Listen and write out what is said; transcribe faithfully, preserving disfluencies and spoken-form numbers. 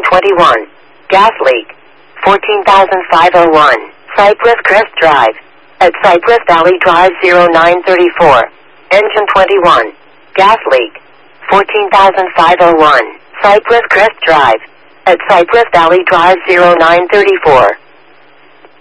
twenty-one. Gas leak. fourteen thousand five hundred one. Cypress Crest Drive. At Cypress Valley Drive zero nine thirty-four. Engine twenty-one. Gas leak. fourteen thousand five hundred one. Cypress Crest Drive. At Cypress Valley Drive zero nine thirty-four.